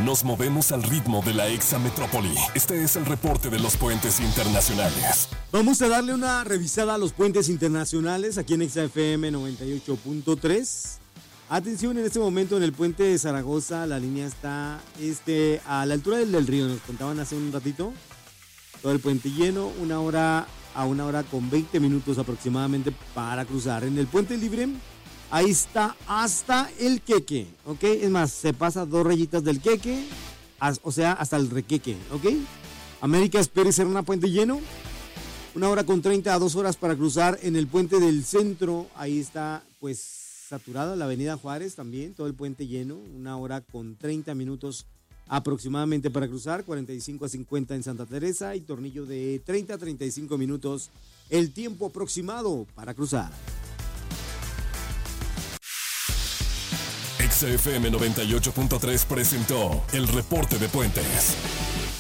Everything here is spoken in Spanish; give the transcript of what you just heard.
Nos movemos al ritmo de la exametrópoli. Este es el reporte de los puentes internacionales. Vamos a darle una revisada a los puentes internacionales aquí en XFM 98.3. Atención, en este momento en el puente de Zaragoza la línea está a la altura del Río, nos contaban hace un ratito. Todo el puente lleno, una hora con 20 minutos aproximadamente para cruzar. En el puente libre, ahí está hasta el Queque, ¿ok? Es más, se pasa 2 rayitas del Queque, o sea, hasta el Requeque, ¿ok? Américas Pérez Serna, puente lleno. 1 hora con 30 a 2 horas para cruzar. En el puente del centro, ahí está pues saturada la avenida Juárez también, todo el puente lleno. 1 hora con 30 minutos aproximadamente para cruzar. 45 a 50 en Santa Teresa y Tornillo de 30 a 35 minutos el tiempo aproximado para cruzar. XFM 98.3 presentó el reporte de puentes.